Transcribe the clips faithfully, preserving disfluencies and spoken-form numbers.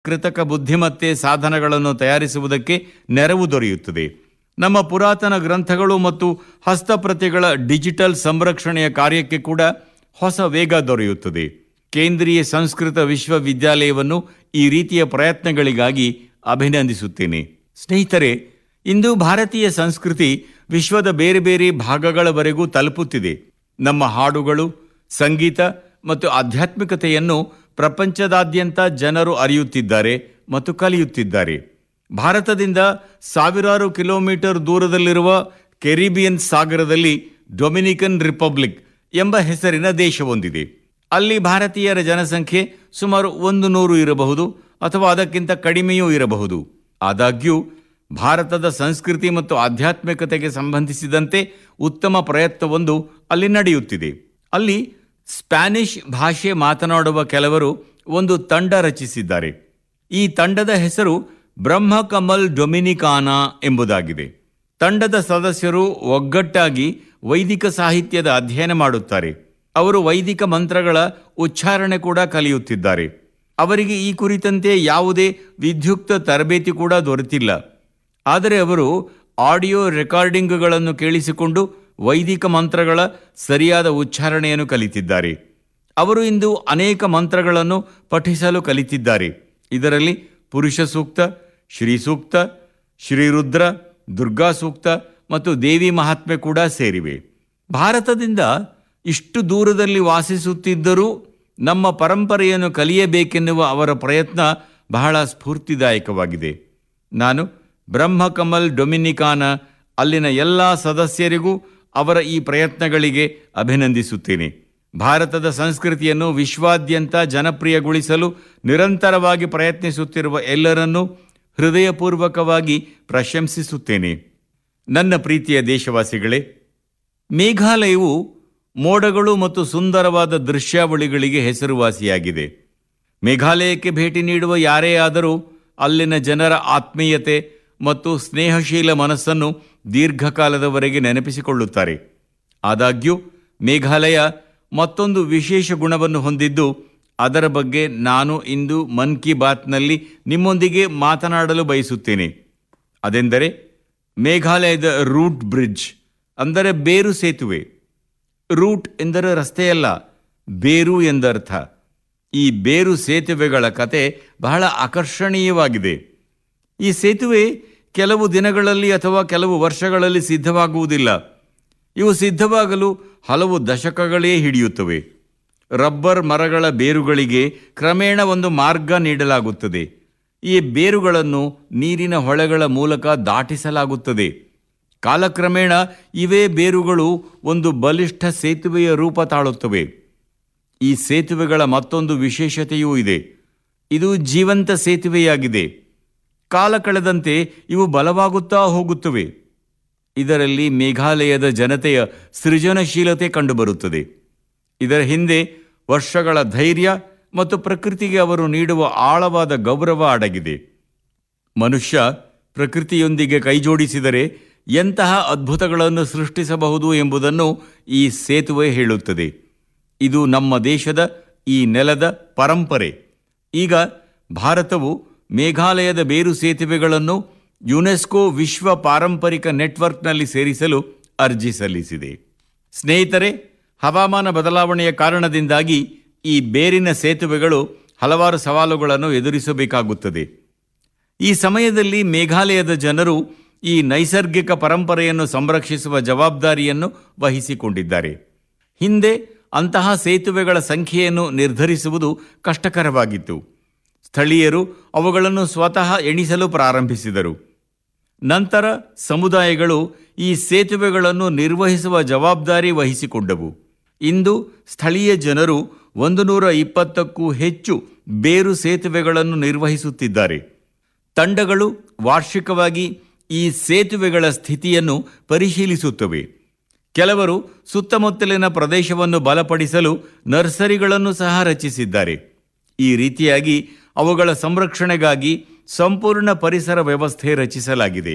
ಕೃತಕ ಬುದ್ಧಿಮತ್ತೆ ಸಾಧನಗಳನ್ನು ತಯಾರಿಸುವುದಕ್ಕೆ ನೆರವು ದೊರೆಯುತ್ತದೆ. ನಮ್ಮ ಪುರಾತನ ಗ್ರಂಥಗಳು ಮತ್ತು ಹಸ್ತಪ್ರತಿಗಳ ಡಿಜಿಟಲ್ ಸಂರಕ್ಷಣೆಯ ಕಾರ್ಯಕ್ಕೆ ಕೂಡ ಹೊಸ ವೇಗ ದೊರೆಯುತ್ತದೆ. ಕೇಂದ್ರೀಯ ಸಂಸ್ಕೃತ ವಿಶ್ವವಿದ್ಯಾಲಯವನ್ನು ಈ ರೀತಿಯ ಪ್ರಯತ್ನಗಳಿಗಾಗಿ ಅಭಿನಂದಿಸುತ್ತೇನೆ. ಸ್ನೇಹಿತರೆ, ಇಂದು ಭಾರತೀಯ ಸಂಸ್ಕೃತಿ ವಿಶ್ವದ ಬೇರೆ ಬೇರೆ ಭಾಗಗಳವರೆಗೂ ತಲುಪುತ್ತಿದೆ. ನಮ್ಮ ಹಾಡುಗಳು, ಸಂಗೀತ ಮತ್ತು ಆಧ್ಯಾತ್ಮಿಕತೆಯನ್ನು ಪ್ರಪಂಚದಾದ್ಯಂತ ಜನರು ಅರಿಯುತ್ತಿದ್ದಾರೆ ಮತ್ತು ಕಲಿಯುತ್ತಿದ್ದಾರೆ. ಭಾರತದಿಂದ ಸಾವಿರಾರು ಕಿಲೋಮೀಟರ್ ದೂರದಲ್ಲಿರುವ ಕೆರಿಬಿಯನ್ ಸಾಗರದಲ್ಲಿ ಡೊಮಿನಿಕನ್ ರಿಪಬ್ಲಿಕ್ ಎಂಬ ಹೆಸರಿನ ದೇಶವೊಂದಿದೆ. ಅಲ್ಲಿ ಭಾರತೀಯರ ಜನಸಂಖ್ಯೆ ಸುಮಾರು ಒಂದು ನೂರು ಇರಬಹುದು ಅಥವಾ ಅದಕ್ಕಿಂತ ಕಡಿಮೆಯೂ ಇರಬಹುದು. ಆದಾಗ್ಯೂ ಭಾರತದ ಸಂಸ್ಕೃತಿ ಮತ್ತು ಆಧ್ಯಾತ್ಮಿಕತೆಗೆ ಸಂಬಂಧಿಸಿದಂತೆ ಉತ್ತಮ ಪ್ರಯತ್ನವೊಂದು ಅಲ್ಲಿ ನಡೆಯುತ್ತಿದೆ. ಅಲ್ಲಿ ಸ್ಪ್ಯಾನಿಷ್ ಭಾಷೆ ಮಾತನಾಡುವ ಕೆಲವರು ಒಂದು ತಂಡ ರಚಿಸಿದ್ದಾರೆ. ಈ ತಂಡದ ಹೆಸರು ಬ್ರಹ್ಮಕಮಲ್ ಡೊಮಿನಿಕಾನಾ ಎಂಬುದಾಗಿದೆ. ತಂಡದ ಸದಸ್ಯರು ಒಗ್ಗಟ್ಟಾಗಿ ವೈದಿಕ ಸಾಹಿತ್ಯದ ಅಧ್ಯಯನ ಮಾಡುತ್ತಾರೆ. ಅವರು ವೈದಿಕ ಮಂತ್ರಗಳ ಉಚ್ಚಾರಣೆ ಕೂಡ ಕಲಿಯುತ್ತಿದ್ದಾರೆ. ಅವರಿಗೆ ಈ ಕುರಿತಂತೆ ಯಾವುದೇ ವಿಧ್ಯುಕ್ತ ತರಬೇತಿ ಕೂಡ ದೊರೆತಿಲ್ಲ. ಆದರೆ ಅವರು ಆಡಿಯೋ ರೆಕಾರ್ಡಿಂಗ್ಗಳನ್ನು ಕೇಳಿಸಿಕೊಂಡು ವೈದಿಕ ಮಂತ್ರಗಳ ಸರಿಯಾದ ಉಚ್ಚಾರಣೆಯನ್ನು ಕಲಿತಿದ್ದಾರೆ. ಅವರು ಇಂದು ಅನೇಕ ಮಂತ್ರಗಳನ್ನು ಪಠಿಸಲು ಕಲಿತಿದ್ದಾರೆ. ಇದರಲ್ಲಿ ಪುರುಷ ಸೂಕ್ತ, ಶ್ರೀ ಸೂಕ್ತ, ಶ್ರೀರುದ್ರ, ದುರ್ಗಾ ಸೂಕ್ತ ಮತ್ತು ದೇವಿ ಮಹಾತ್ಮೆ ಕೂಡ ಸೇರಿವೆ. ಭಾರತದಿಂದ ಇಷ್ಟು ದೂರದಲ್ಲಿ ವಾಸಿಸುತ್ತಿದ್ದರೂ ನಮ್ಮ ಪರಂಪರೆಯನ್ನು ಕಲಿಯಬೇಕೆನ್ನುವ ಅವರ ಪ್ರಯತ್ನ ಬಹಳ ಸ್ಫೂರ್ತಿದಾಯಕವಾಗಿದೆ. ನಾನು ಬ್ರಹ್ಮಕಮಲ್ ಡೊಮಿನಿಕಾನ ಅಲ್ಲಿನ ಎಲ್ಲ ಸದಸ್ಯರಿಗೂ ಅವರ ಈ ಪ್ರಯತ್ನಗಳಿಗೆ ಅಭಿನಂದಿಸುತ್ತೇನೆ. ಭಾರತದ ಸಂಸ್ಕೃತಿಯನ್ನು ವಿಶ್ವಾದ್ಯಂತ ಜನಪ್ರಿಯಗೊಳಿಸಲು ನಿರಂತರವಾಗಿ ಪ್ರಯತ್ನಿಸುತ್ತಿರುವ ಎಲ್ಲರನ್ನೂ ಹೃದಯಪೂರ್ವಕವಾಗಿ ಪ್ರಶಂಸಿಸುತ್ತೇನೆ. ನನ್ನ ಪ್ರೀತಿಯ ದೇಶವಾಸಿಗಳೇ, ಮೇಘಾಲಯವು ಮೋಡಗಳು ಮತ್ತು ಸುಂದರವಾದ ದೃಶ್ಯಾವಳಿಗಳಿಗೆ ಹೆಸರುವಾಸಿಯಾಗಿದೆ. ಮೇಘಾಲಯಕ್ಕೆ ಭೇಟಿ ನೀಡುವ ಯಾರೇ ಆದರೂ ಅಲ್ಲಿನ ಜನರ ಆತ್ಮೀಯತೆ ಮತ್ತು ಸ್ನೇಹಶೀಲ ಮನಸ್ಸನ್ನು ದೀರ್ಘಕಾಲದವರೆಗೆ ನೆನಪಿಸಿಕೊಳ್ಳುತ್ತಾರೆ. ಆದಾಗ್ಯೂ ಮೇಘಾಲಯ ಮತ್ತೊಂದು ವಿಶೇಷ ಗುಣವನ್ನು ಹೊಂದಿದ್ದು, ಅದರ ಬಗ್ಗೆ ನಾನು ಇಂದು ಮನ್ ಕಿ ಬಾತ್ನಲ್ಲಿ ನಿಮ್ಮೊಂದಿಗೆ ಮಾತನಾಡಲು ಬಯಸುತ್ತೇನೆ. ಅದೆಂದರೆ ಮೇಘಾಲಯದ ರೂಟ್ ಬ್ರಿಡ್ಜ್, ಅಂದರೆ ಬೇರು ಸೇತುವೆ. ರೂಟ್ ಎಂದರೆ ರಸ್ತೆಯಲ್ಲ, ಬೇರು ಎಂದರ್ಥ. ಈ ಬೇರು ಸೇತುವೆಗಳ ಕತೆ ಬಹಳ ಆಕರ್ಷಣೀಯವಾಗಿದೆ. ಈ ಸೇತುವೆ ಕೆಲವು ದಿನಗಳಲ್ಲಿ ಅಥವಾ ಕೆಲವು ವರ್ಷಗಳಲ್ಲಿ ಸಿದ್ಧವಾಗುವುದಿಲ್ಲ. ಇವು ಸಿದ್ಧವಾಗಲು ಹಲವು ದಶಕಗಳೇ ಹಿಡಿಯುತ್ತವೆ. ರಬ್ಬರ್ ಮರಗಳ ಬೇರುಗಳಿಗೆ ಕ್ರಮೇಣ ಒಂದು ಮಾರ್ಗ ನೀಡಲಾಗುತ್ತದೆ. ಈ ಬೇರುಗಳನ್ನು ನೀರಿನ ಹೊಳೆಗಳ ಮೂಲಕ ದಾಟಿಸಲಾಗುತ್ತದೆ. ಕಾಲಕ್ರಮೇಣ ಇವೇ ಬೇರುಗಳು ಒಂದು ಬಲಿಷ್ಠ ಸೇತುವೆಯ ರೂಪ ತಾಳುತ್ತವೆ. ಈ ಸೇತುವೆಗಳ ಮತ್ತೊಂದು ವಿಶೇಷತೆಯೂ ಇದೆ. ಇದು ಜೀವಂತ ಸೇತುವೆಯಾಗಿದೆ. ಕಾಲ ಕಳೆದಂತೆ ಇವು ಬಲವಾಗುತ್ತಾ ಹೋಗುತ್ತವೆ. ಇದರಲ್ಲಿ ಮೇಘಾಲಯದ ಜನತೆಯ ಸೃಜನಶೀಲತೆ ಕಂಡುಬರುತ್ತದೆ. ಇದರ ಹಿಂದೆ ವರ್ಷಗಳ ಧೈರ್ಯ ಮತ್ತು ಪ್ರಕೃತಿಗೆ ಅವರು ನೀಡುವ ಆಳವಾದ ಗೌರವ ಅಡಗಿದೆ. ಮನುಷ್ಯ ಪ್ರಕೃತಿಯೊಂದಿಗೆ ಕೈಜೋಡಿಸಿದರೆ ಎಂತಹ ಅದ್ಭುತಗಳನ್ನು ಸೃಷ್ಟಿಸಬಹುದು ಎಂಬುದನ್ನು ಈ ಸೇತುವೆ ಹೇಳುತ್ತದೆ. ಇದು ನಮ್ಮ ದೇಶದ ಈ ನೆಲದ ಪರಂಪರೆ. ಈಗ ಭಾರತವು ಮೇಘಾಲಯದ ಬೇರು ಸೇತುವೆಗಳನ್ನು ಯುನೆಸ್ಕೋ ವಿಶ್ವ ಪಾರಂಪರಿಕ ನೆಟ್ವರ್ಕ್ನಲ್ಲಿ ಸೇರಿಸಲು ಅರ್ಜಿ ಸಲ್ಲಿಸಿದೆ. ಸ್ನೇಹಿತರೆ, ಹವಾಮಾನ ಬದಲಾವಣೆಯ ಕಾರಣದಿಂದಾಗಿ ಈ ಬೇರಿನ ಸೇತುವೆಗಳು ಹಲವಾರು ಸವಾಲುಗಳನ್ನು ಎದುರಿಸಬೇಕಾಗುತ್ತದೆ. ಈ ಸಮಯದಲ್ಲಿ ಮೇಘಾಲಯದ ಜನರು ಈ ನೈಸರ್ಗಿಕ ಪರಂಪರೆಯನ್ನು ಸಂರಕ್ಷಿಸುವ ಜವಾಬ್ದಾರಿಯನ್ನು ವಹಿಸಿಕೊಂಡಿದ್ದಾರೆ. ಹಿಂದೆ ಅಂತಹ ಸೇತುವೆಗಳ ಸಂಖ್ಯೆಯನ್ನು ನಿರ್ಧರಿಸುವುದು ಕಷ್ಟಕರವಾಗಿತ್ತು. ಸ್ಥಳೀಯರು ಅವುಗಳನ್ನು ಸ್ವತಃ ಎಣಿಸಲು ಪ್ರಾರಂಭಿಸಿದರು. ನಂತರ ಸಮುದಾಯಗಳು ಈ ಸೇತುವೆಗಳನ್ನು ನಿರ್ವಹಿಸುವ ಜವಾಬ್ದಾರಿ ವಹಿಸಿಕೊಂಡವು. ಇಂದು ಸ್ಥಳೀಯ ಜನರು ಒಂದು ನೂರ ಇಪ್ಪತ್ತಕ್ಕೂ ಹೆಚ್ಚು ಬೇರು ಸೇತುವೆಗಳನ್ನು ನಿರ್ವಹಿಸುತ್ತಿದ್ದಾರೆ. ತಂಡಗಳು ವಾರ್ಷಿಕವಾಗಿ ಈ ಸೇತುವೆಗಳ ಸ್ಥಿತಿಯನ್ನು ಪರಿಶೀಲಿಸುತ್ತವೆ. ಕೆಲವರು ಸುತ್ತಮುತ್ತಲಿನ ಪ್ರದೇಶವನ್ನು ಬಲಪಡಿಸಲು ನರ್ಸರಿಗಳನ್ನು ಸಹ ರಚಿಸಿದ್ದಾರೆ. ಈ ರೀತಿಯಾಗಿ ಅವುಗಳ ಸಂರಕ್ಷಣೆಗಾಗಿ ಸಂಪೂರ್ಣ ಪರಿಸರ ವ್ಯವಸ್ಥೆ ರಚಿಸಲಾಗಿದೆ.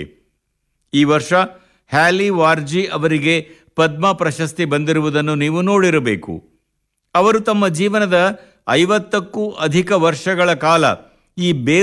ಈ ವರ್ಷ ಹ್ಯಾಲಿ ವಾರ್ಜಿ ಅವರಿಗೆ ಪದ್ಮ ಪ್ರಶಸ್ತಿ ಬಂದಿರುವುದನ್ನು ನೀವು ನೋಡಿರಬೇಕು. ಅವರು ತಮ್ಮ ಜೀವನದ ಐವತ್ತಕ್ಕೂ ಅಧಿಕ ವರ್ಷಗಳ ಕಾಲ ಈ ಬೇರು